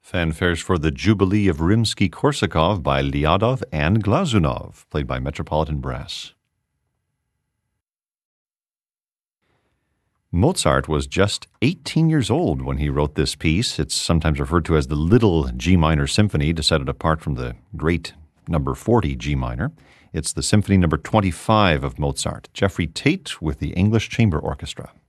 Fanfares for the Jubilee of Rimsky-Korsakov by Lyadov and Glazunov, played by Metropolitan Brass. Mozart was just 18 years old when he wrote this piece. It's sometimes referred to as the Little G Minor Symphony to set it apart from the great number 40 G Minor. It's the Symphony number 25 of Mozart. Jeffrey Tate with the English Chamber Orchestra.